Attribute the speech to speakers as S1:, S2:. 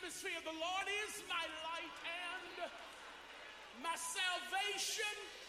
S1: atmosphere. The Lord is my light and my salvation.